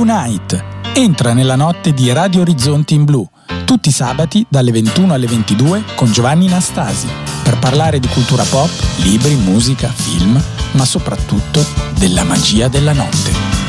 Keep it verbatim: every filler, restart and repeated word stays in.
Blue Night. Entra nella notte di Radio Orizzonti in Blu, tutti i sabati dalle ventuno alle ventidue con Giovanni Nastasi, per parlare di cultura pop, libri, musica, film, ma soprattutto della magia della notte.